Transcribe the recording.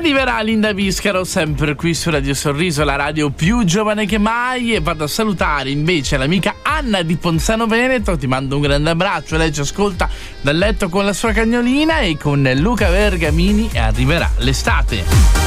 Arriverà Linda Biscaro sempre qui su Radio Sorriso, la radio più giovane che mai, e vado a salutare invece l'amica Anna di Ponzano Veneto. Ti mando un grande abbraccio, lei ci ascolta dal letto con la sua cagnolina, e con Luca Bergamini arriverà l'estate.